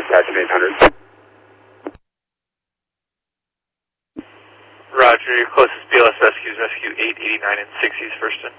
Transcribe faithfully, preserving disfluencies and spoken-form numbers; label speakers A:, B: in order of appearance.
A: dispatch eight hundred.
B: Roger, your closest B L S rescue is rescue eight eighty-nine in six East First.